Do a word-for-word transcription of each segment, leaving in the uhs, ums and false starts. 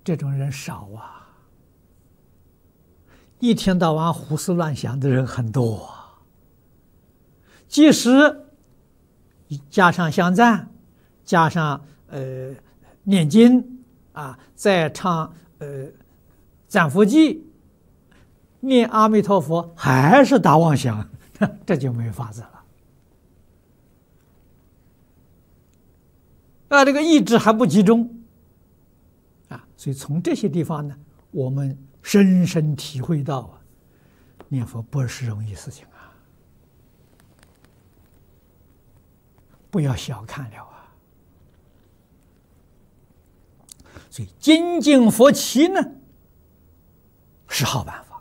这种人少啊，一天到晚胡思乱想的人很多啊。即使加上香赞，加上呃念经啊，再唱呃赞佛偈，念阿弥陀佛，还是打妄想，这就没法子了。啊，这个意志还不集中啊，所以从这些地方呢，我们深深体会到啊，念佛不是容易事情啊，不要小看了啊。所以精进佛七呢，是好办法。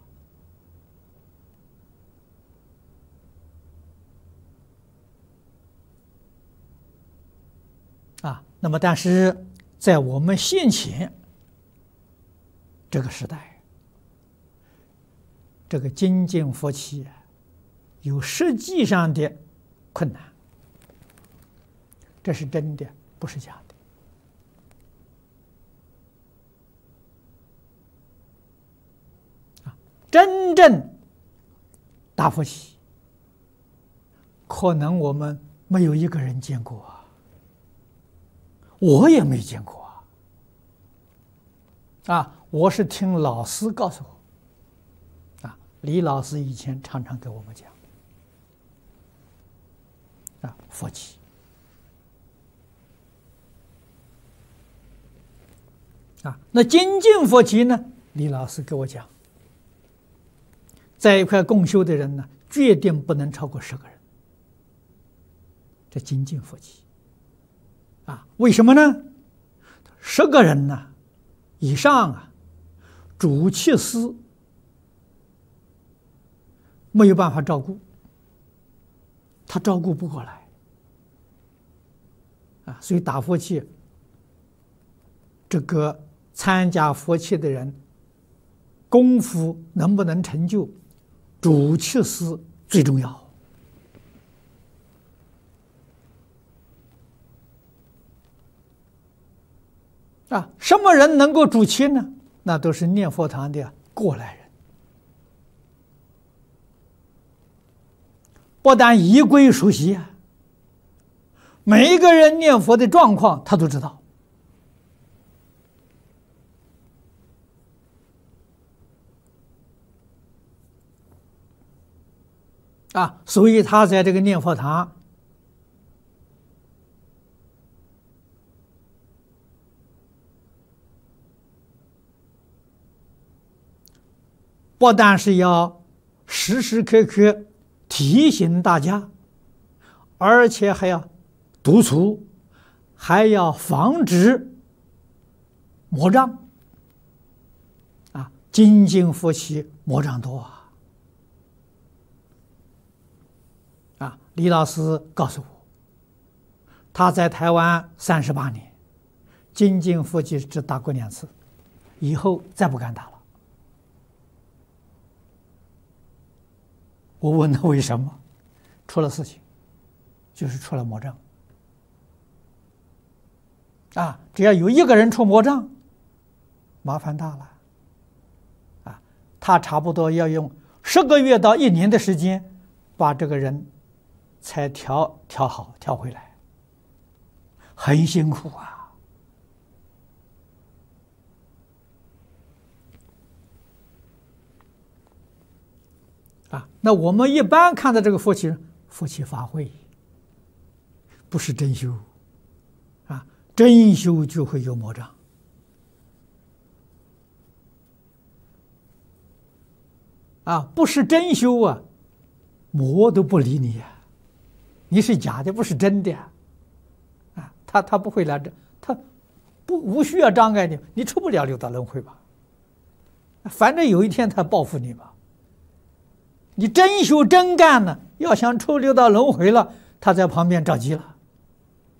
啊，那么但是在我们现前这个时代，这个精进佛七啊，有实际上的困难，这是真的，不是假的。啊，真正大佛七，可能我们没有一个人见过啊。我也没见过啊！啊，我是听老师告诉我，啊，李老师以前常常给我们讲，啊，佛七，啊，那精进佛七呢？李老师给我讲，在一块共修的人呢，决定不能超过十个人，这精进佛七。啊，为什么呢？十个人呢以上啊，主契师没有办法照顾，他照顾不过来啊，所以打佛七，这个参加佛七的人功夫能不能成就，主契师最重要。啊，什么人能够主契呢？那都是念佛堂的过来人，不但仪规熟悉啊，每一个人念佛的状况他都知道。啊，所以他在这个念佛堂不但是要时时刻刻提醒大家，而且还要督促，还要防止魔障啊！精进佛七魔障多啊！啊，李老师告诉我，他在台湾三十八年，精进佛七只打过两次，以后再不敢打了。我问他为什么，出了事情，就是出了魔障。啊，只要有一个人出魔障，麻烦大了。啊，他差不多要用十个月到一年的时间，把这个人才调调好调回来，很辛苦啊。啊，那我们一般看到这个佛七，佛七法会，不是真修，啊，真修就会有魔障，啊，不是真修啊，魔都不理你呀、啊，你是假的，不是真的呀、啊，啊，他他不会来这，他不无需要障碍你，你出不了六道轮回吧，反正有一天他报复你吧。你真修真干呢，要想出六道轮回了，他在旁边着急了。